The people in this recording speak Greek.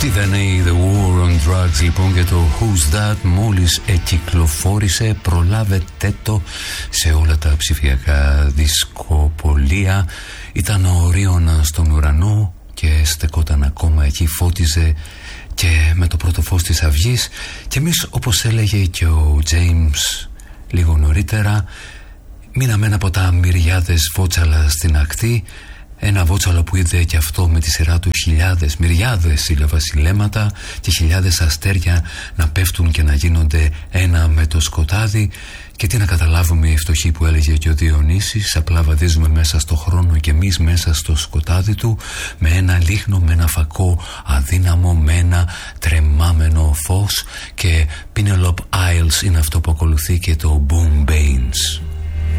Τι δεν είναι The War on Drugs λοιπόν, και το Who's That μόλις εκυκλοφόρησε. Προλάβετε το σε όλα τα ψηφιακά δισκοπολία. Ήταν ο Ρίωνα στον ουρανό και στεκόταν ακόμα εκεί, φώτιζε και με το πρώτο φως της αυγής. Και εμείς, όπως έλεγε και ο James λίγο νωρίτερα, μείναμε ένα από τα μυριάδες βότσαλα στην ακτή. Ένα βότσαλο που είδε και αυτό με τη σειρά του χιλιάδες, μυριάδες ηλιοβασιλέματα και χιλιάδες αστέρια να πέφτουν και να γίνονται ένα με το σκοτάδι. Και τι να καταλάβουμε οι φτωχοί, που έλεγε και ο Διονύσης, απλά βαδίζουμε μέσα στο χρόνο και εμείς μέσα στο σκοτάδι του, με ένα λίχνο, με ένα φακό αδύναμο, με ένα τρεμάμενο φως. Και Penelope Isles είναι αυτό που ακολουθεί, και το Boom Baines.